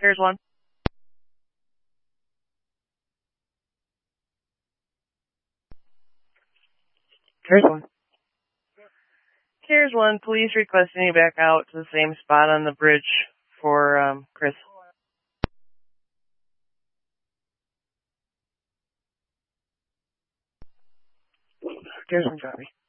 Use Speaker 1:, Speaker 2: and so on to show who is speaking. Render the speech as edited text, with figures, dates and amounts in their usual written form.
Speaker 1: Here's one. Here's one. Here's one. Please request me back out to the same spot on the bridge for Chris. Here's one, Johnny.